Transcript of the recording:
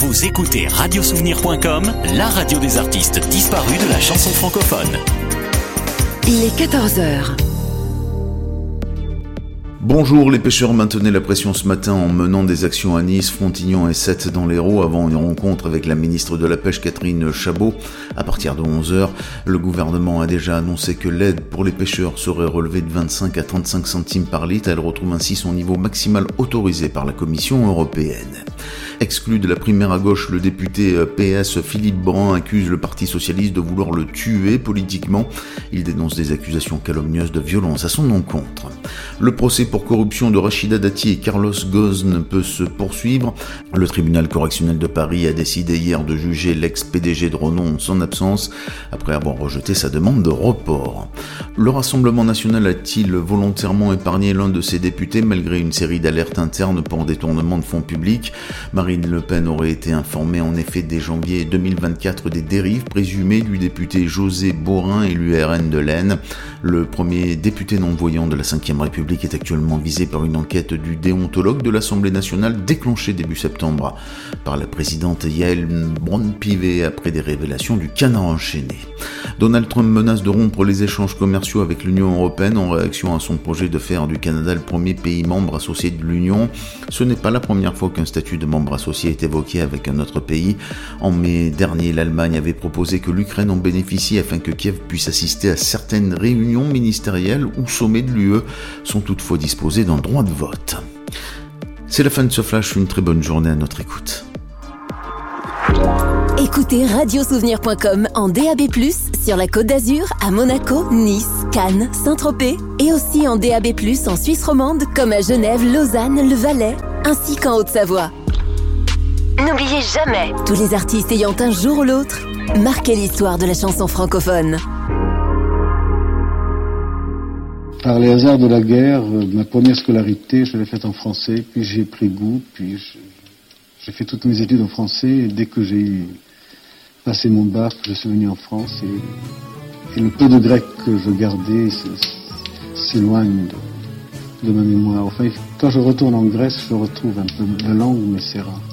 Vous écoutez radiosouvenir.com, la radio des artistes disparus de la chanson francophone. Il est 14h. Bonjour, les pêcheurs maintenaient la pression ce matin en menant des actions à Nice, Frontignan et Sète dans l'Hérault avant une rencontre avec la ministre de la Pêche Catherine Chabot. À partir de 11h, le gouvernement a déjà annoncé que l'aide pour les pêcheurs serait relevée de 25 à 35 centimes par litre. Elle retrouve ainsi son niveau maximal autorisé par la Commission européenne. Exclu de la primaire à gauche, le député PS Philippe Brun accuse le Parti socialiste de vouloir le tuer politiquement. Il dénonce des accusations calomnieuses de violence à son encontre. Le procès pour corruption de Rachida Dati et Carlos Ghosn peut se poursuivre. Le tribunal correctionnel de Paris a décidé hier de juger l'ex-PDG de Renault en son absence, après avoir rejeté sa demande de report. Le Rassemblement national a-t-il volontairement épargné l'un de ses députés malgré une série d'alertes internes pour détournement de fonds publics? Marine Le Pen aurait été informée en effet dès janvier 2024 des dérives présumées du député José Borin et l'URN de l'Aisne. Le premier député non-voyant de la Ve République est actuellement visé par une enquête du déontologue de l'Assemblée nationale déclenchée début septembre par la présidente Yael Braun-Pivet après des révélations du Canard enchaîné. Donald Trump menace de rompre les échanges commerciaux avec l'Union européenne en réaction à son projet de faire du Canada le premier pays membre associé de l'Union. Ce n'est pas la première fois qu'un statut de membre associé est évoqué avec un autre pays. En mai dernier, l'Allemagne avait proposé que l'Ukraine en bénéficie afin que Kiev puisse assister à certaines réunions ministérielles ou sommets de l'UE sont toutefois disposés d'un droit de vote. C'est la fin de ce flash, une très bonne journée à notre écoute. Écoutez radiosouvenir.com en DAB+, sur la Côte d'Azur, à Monaco, Nice, Cannes, Saint-Tropez et aussi en DAB+, en Suisse romande comme à Genève, Lausanne, le Valais, ainsi qu'en Haute-Savoie. N'oubliez jamais, tous les artistes ayant un jour ou l'autre marqué l'histoire de la chanson francophone. Par les hasards de la guerre, ma première scolarité, je l'ai faite en français, puis j'ai pris goût, puis j'ai fait toutes mes études en français, et dès que j'ai passé mon bac, je suis venu en France, et le peu de grec que je gardais s'éloigne de ma mémoire. Enfin, quand je retourne en Grèce, je retrouve un peu de langue, mais c'est rare.